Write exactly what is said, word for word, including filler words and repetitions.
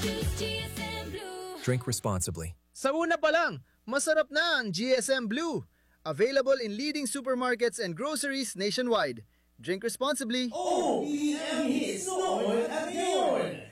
Drink responsibly. Sa una pa lang, masarap na ang G S M Blue. Available in leading supermarkets and groceries nationwide. Drink responsibly. O P M hits noon at ngayon.